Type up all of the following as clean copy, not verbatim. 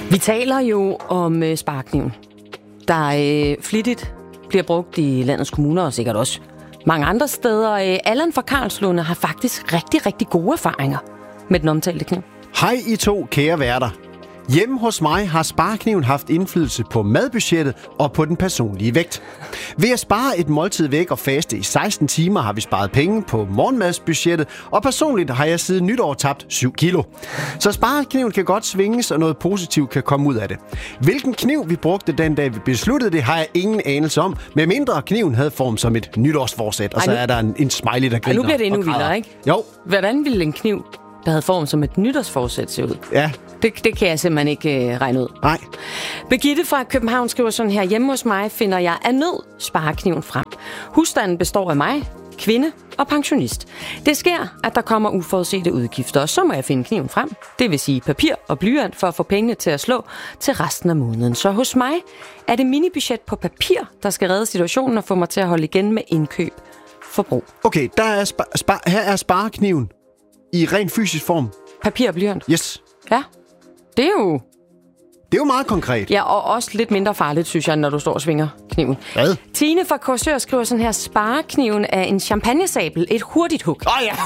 Vi taler jo om sparekniven, der flittigt bliver brugt i landets kommuner og sikkert også mange andre steder. Allan fra Karlslunde har faktisk rigtig, rigtig gode erfaringer med den omtalte kniv. Hej I to kære værter. Hjemme hos mig har sparekniven haft indflydelse på madbudgettet og på den personlige vægt. Ved at spare et måltid væk og faste i 16 timer har vi sparet penge på morgenmadsbudgettet, og personligt har jeg siden nytår tabt 7 kilo. Så sparekniven kan godt svinges, og noget positivt kan komme ud af det. Hvilken kniv vi brugte den dag vi besluttede det, har jeg ingen anelse om, medmindre kniven havde form som et nytårsforsæt, og så er der en smiley, der griner. Nu bliver det endnu vildere, ikke? Jo. Hvordan ville en kniv, der havde form som et nytårsforsæt, se ud? Ja. Det kan jeg simpelthen ikke regne ud. Nej. Birgitte fra København skriver sådan her: hjemme hos mig finder jeg af nød sparekniven frem. Husstanden består af mig, kvinde og pensionist. Det sker, at der kommer uforudsete udgifter, og så må jeg finde kniven frem. Det vil sige papir og blyant for at få pengene til at slå til resten af måneden. Så hos mig er det minibudget på papir, der skal redde situationen og få mig til at holde igen med indkøb forbrug. Okay, der er her er sparekniven i ren fysisk form. Papir og blyant? Yes. Ja, det er jo meget konkret. Ja, og også lidt mindre farligt, synes jeg, når du står og svinger kniven. Hvad? Tine fra Korsør skriver sådan her: sparekniven er en champagnesabel, et hurtigt hug. Ja.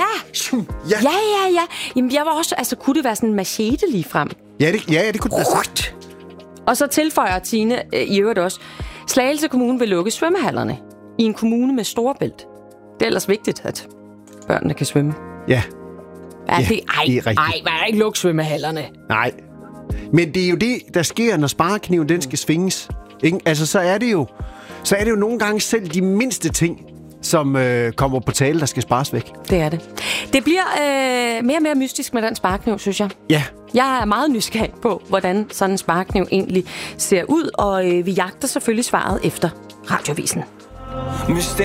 Jamen, jeg var også, kunne det være sådan en machete lige frem? Ja, det kunne det være sagt. Og så tilføjer Tine i øvrigt også: Slagelse Kommune vil lukke svømmehallerne i en kommune med Storebælt. Det er ellers vigtigt, at børnene kan svømme. Ja. Det er rigtigt. Man kan ikke lukke svømmehallerne. Nej. Men det er jo det, der sker, når sparekniven den skal svinges. Ikke? Altså, så er det jo nogle gange selv de mindste ting, som kommer på tale, der skal spares væk. Det er det. Det bliver mere og mere mystisk med den sparekniv, synes jeg. Ja. Jeg er meget nysgerrig på, hvordan sådan en sparekniv egentlig ser ud, og vi jagter selvfølgelig svaret efter Radiovisen.